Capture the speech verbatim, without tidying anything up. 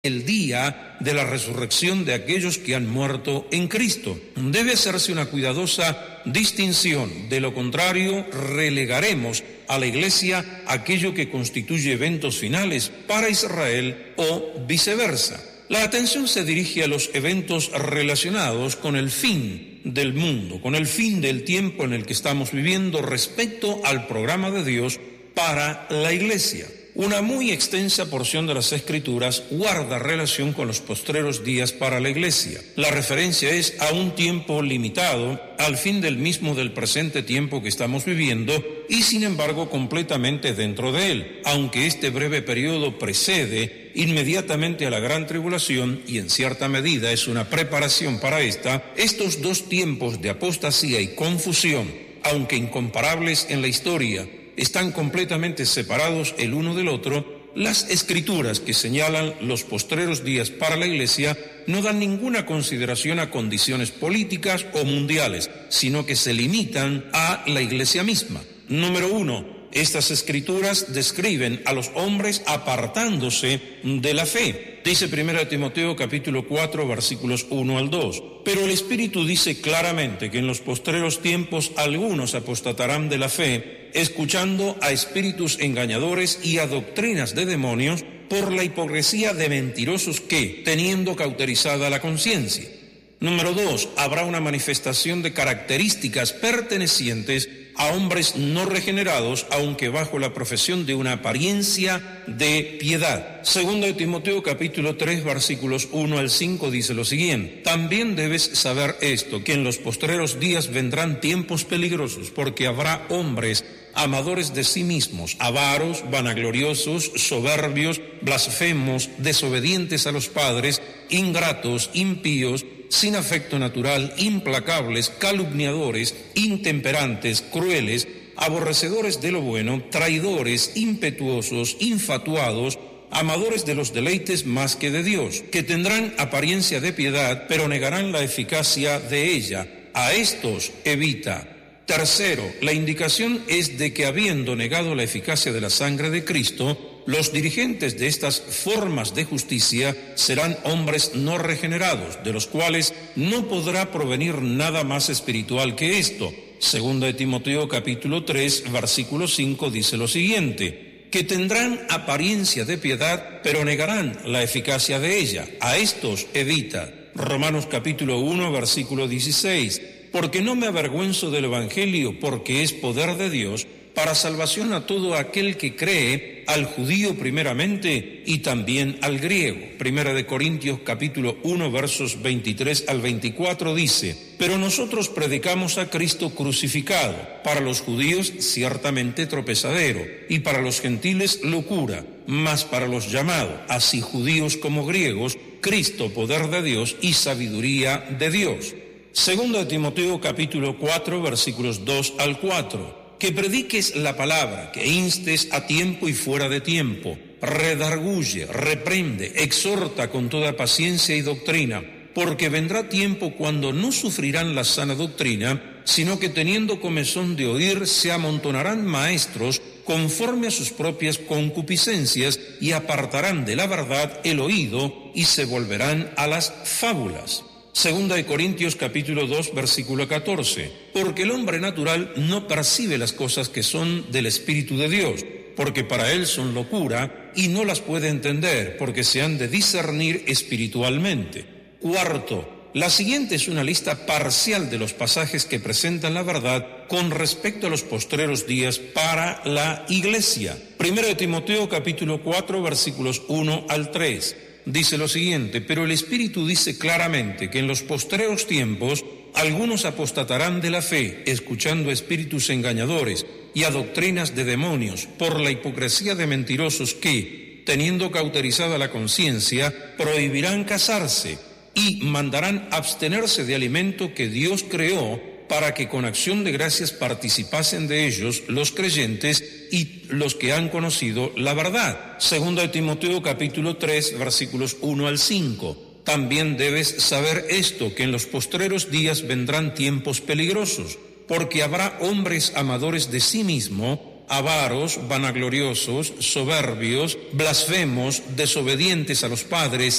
el día de la resurrección de aquellos que han muerto en Cristo. Debe hacerse una cuidadosa distinción, de lo contrario relegaremos a la Iglesia aquello que constituye eventos finales para Israel o viceversa. La atención se dirige a los eventos relacionados con el fin del mundo, con el fin del tiempo en el que estamos viviendo respecto al programa de Dios para la Iglesia. Una muy extensa porción de las Escrituras guarda relación con los postreros días para la Iglesia. La referencia es a un tiempo limitado, al fin del mismo del presente tiempo que estamos viviendo, y sin embargo completamente dentro de él, aunque este breve periodo precede inmediatamente a la gran tribulación y en cierta medida es una preparación para esta. Estos dos tiempos de apostasía y confusión, aunque incomparables en la historia, están completamente separados el uno del otro. Las Escrituras que señalan los postreros días para la Iglesia no dan ninguna consideración a condiciones políticas o mundiales, sino que se limitan a la Iglesia misma. Número uno, estas Escrituras describen a los hombres apartándose de la fe. Dice primera Timoteo capítulo cuatro versículos uno al dos. Pero el Espíritu dice claramente que en los postreros tiempos algunos apostatarán de la fe, escuchando a espíritus engañadores y a doctrinas de demonios, por la hipocresía de mentirosos que, teniendo cauterizada la conciencia. Número dos, habrá una manifestación de características pertenecientes a hombres no regenerados, aunque bajo la profesión de una apariencia de piedad. Segundo de Timoteo capítulo tres versículos uno al cinco dice lo siguiente: también debes saber esto, que en los postreros días vendrán tiempos peligrosos, porque habrá hombres amadores de sí mismos, avaros, vanagloriosos, soberbios, blasfemos, desobedientes a los padres, ingratos, impíos, sin afecto natural, implacables, calumniadores, intemperantes, crueles, aborrecedores de lo bueno, traidores, impetuosos, infatuados, amadores de los deleites más que de Dios, que tendrán apariencia de piedad, pero negarán la eficacia de ella. A estos evita. Tercero, la indicación es de que habiendo negado la eficacia de la sangre de Cristo, los dirigentes de estas formas de justicia serán hombres no regenerados, de los cuales no podrá provenir nada más espiritual que esto. Segunda de Timoteo capítulo tres versículo cinco dice lo siguiente: que tendrán apariencia de piedad, pero negarán la eficacia de ella. A estos evita. Romanos capítulo uno versículo dieciséis: porque no me avergüenzo del Evangelio, porque es poder de Dios para salvación a todo aquel que cree, al judío primeramente y también al griego. Primera de Corintios capítulo uno versos veintitrés al veinticuatro dice: pero nosotros predicamos a Cristo crucificado, para los judíos ciertamente tropezadero, y para los gentiles locura, mas para los llamados, así judíos como griegos, Cristo poder de Dios y sabiduría de Dios. Segundo de Timoteo capítulo cuatro versículos dos al cuatro: que prediques la palabra, que instes a tiempo y fuera de tiempo, redarguye, reprende, exhorta con toda paciencia y doctrina, porque vendrá tiempo cuando no sufrirán la sana doctrina, sino que teniendo comezón de oír se amontonarán maestros conforme a sus propias concupiscencias y apartarán de la verdad el oído y se volverán a las fábulas. Segunda de Corintios capítulo dos versículo catorce: porque el hombre natural no percibe las cosas que son del Espíritu de Dios, porque para él son locura y no las puede entender, porque se han de discernir espiritualmente. Cuarto, la siguiente es una lista parcial de los pasajes que presentan la verdad con respecto a los postreros días para la Iglesia. Primero de Timoteo capítulo cuatro versículos uno al tres. Dice lo siguiente: pero el Espíritu dice claramente que en los postreros tiempos algunos apostatarán de la fe, escuchando a espíritus engañadores y a doctrinas de demonios, por la hipocresía de mentirosos que, teniendo cauterizada la conciencia, prohibirán casarse y mandarán abstenerse de alimento que Dios creó, para que con acción de gracias participasen de ellos los creyentes y los que han conocido la verdad. Segunda de Timoteo capítulo tres versículos uno al cinco. También debes saber esto, que en los postreros días vendrán tiempos peligrosos, porque habrá hombres amadores de sí mismo, avaros, vanagloriosos, soberbios, blasfemos, desobedientes a los padres,